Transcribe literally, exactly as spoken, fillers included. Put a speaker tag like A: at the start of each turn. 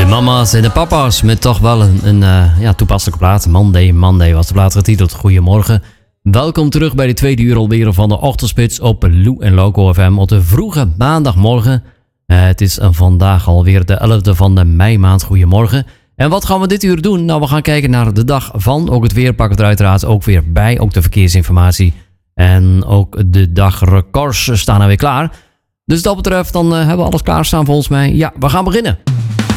A: mama's en de papa's met toch wel een, een uh, ja, toepasselijke plaat. Monday, Monday was de plaat getiteld. Goedemorgen. Welkom terug bij de tweede uur alweer van de Ochtendspits op Lou en Loco F M op de vroege maandagmorgen. Uh, het is vandaag alweer de elfde van de meimaand. Goedemorgen. En wat gaan we dit uur doen? Nou, we gaan kijken naar de dag van. Ook het weer pakken we er uiteraard ook weer bij. Ook de verkeersinformatie. En ook de dagrecords staan er weer klaar. Dus dat betreft, dan uh, hebben we alles klaarstaan volgens mij. Ja, we gaan beginnen.